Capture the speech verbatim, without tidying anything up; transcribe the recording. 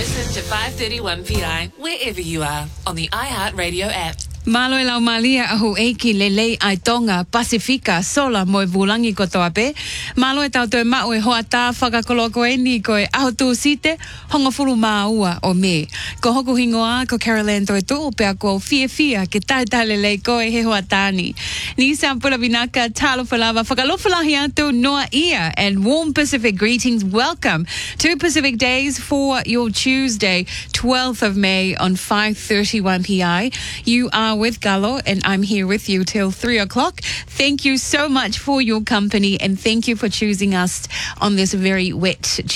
Listen to five thirty-one P I wherever you are on the iHeartRadio app. Malo e lau malia ahu eiki lelei ai tonga Pasifika sola moe vulangi ko toa pe. Malo e tau toe mau e hoa tā whakakoloko e ni ko e aho tū site honga furu māua o me. Ko hoku hingoa ko Caroline toi tū pea ko fia fia ke tai tai lelei ko e he hoa tāni. Ni sa pula vinaka talo whalawa whakalofalahi atu noa ia and warm Pacific greetings. Welcome to Pacific Days for your Tuesday, twelfth of May on five thirty-one P I. You are with Gallo and I'm here with you till three o'clock. Thank you so much for your company and thank you for choosing us on this very wet